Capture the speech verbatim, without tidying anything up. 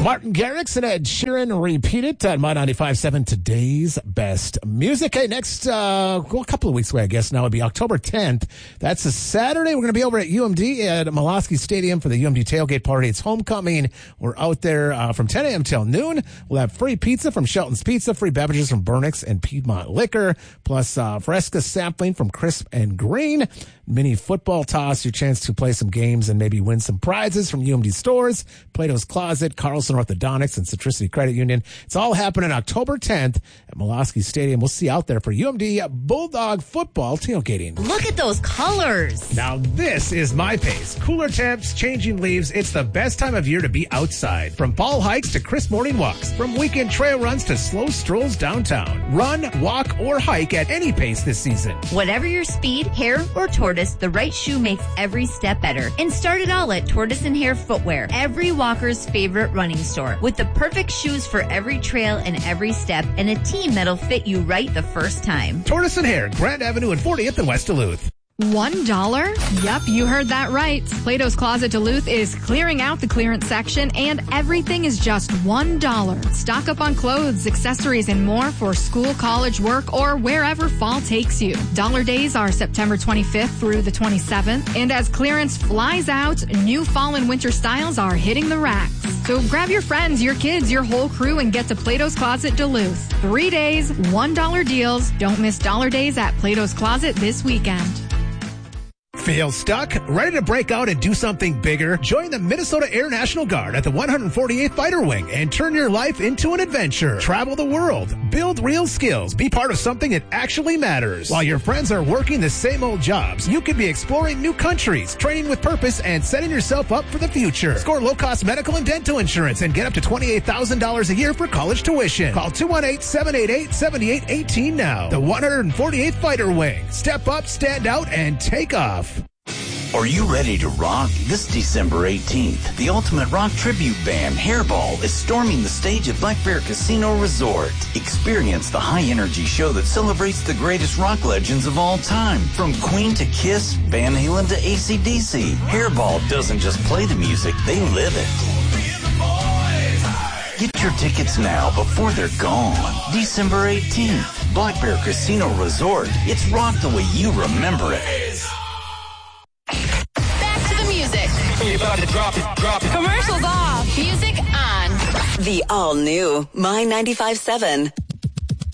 Martin Garrix and Ed Sheeran repeat it on My ninety-five point seven, today's best music. Hey, next, uh, well, a couple of weeks away, I guess now, would be October tenth. That's a Saturday. We're going to be over at U M D at Molosky Stadium for the U M D tailgate party. It's homecoming. We're out there uh, from ten a.m. till noon. We'll have free pizza from Shelton's Pizza, free beverages from Burnix and Piedmont Liquor, plus uh, Fresca sampling from Crisp and Green. Mini football toss, your chance to play some games and maybe win some prizes from U M D stores, Plato's Closet, Carlson Orthodontics, and Citricity Credit Union. It's all happening October tenth at Molosky Stadium. We'll see you out there for U M D Bulldog football tailgating. Look at those colors. Now this is my pace. Cooler temps, changing leaves. It's the best time of year to be outside. From fall hikes to crisp morning walks, from weekend trail runs to slow strolls downtown. Run, walk, or hike at any pace this season. Whatever your speed, hair, or tortoise, the right shoe makes every step better. And start it all at Tortoise and Hare Footwear, every walker's favorite running store, with the perfect shoes for every trail and every step, and a team that'll fit you right the first time. Tortoise and Hare, Grand Avenue and fortieth in West Duluth. One dollar? Yep, you heard that right. Plato's Closet Duluth is clearing out the clearance section, and everything is just one dollar. Stock up on clothes, accessories, and more for school, college, work, or wherever fall takes you. Dollar days are September twenty-fifth through the twenty-seventh, and as clearance flies out, new fall and winter styles are hitting the racks. So grab your friends, your kids, your whole crew, and get to Plato's Closet Duluth. Three days, one dollar deals. Don't miss dollar days at Plato's Closet this weekend. Feel stuck? Ready to break out and do something bigger? Join the Minnesota Air National Guard at the one hundred forty-eighth Fighter Wing and turn your life into an adventure. Travel the world, build real skills, be part of something that actually matters. While your friends are working the same old jobs, you could be exploring new countries, training with purpose, and setting yourself up for the future. Score low-cost medical and dental insurance and get up to twenty-eight thousand dollars a year for college tuition. Call two one eight, seven eight eight, seven eight one eight now. The one hundred forty-eighth Fighter Wing. Step up, stand out, and take off. Are you ready to rock? This December eighteenth, the ultimate rock tribute band, Hairball, is storming the stage at Black Bear Casino Resort. Experience the high-energy show that celebrates the greatest rock legends of all time. From Queen to Kiss, Van Halen to A C D C, Hairball doesn't just play the music, they live it. Get your tickets now before they're gone. December eighteenth, Black Bear Casino Resort. It's rock the way you remember it. You about to drop it, drop it. Commercials off. Music on. The all-new My ninety-five point seven.